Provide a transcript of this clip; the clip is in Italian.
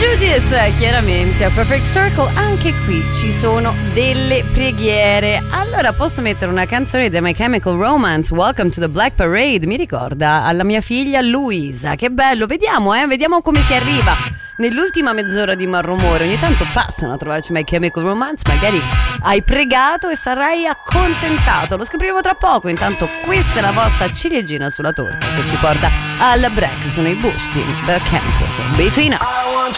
Judith, chiaramente a Perfect Circle. Anche qui ci sono delle preghiere. Allora posso mettere una canzone dei My Chemical Romance, Welcome to the Black Parade. Mi ricorda alla mia figlia Luisa. Che bello, vediamo come si arriva nell'ultima mezz'ora di Malrumore. Ogni tanto passano a trovarci My Chemical Romance. Magari hai pregato e sarai accontentato. Lo scopriremo tra poco. Intanto questa è la vostra ciliegina sulla torta che ci porta al break. Sono i Bush Team, The Chemicals, Between Us.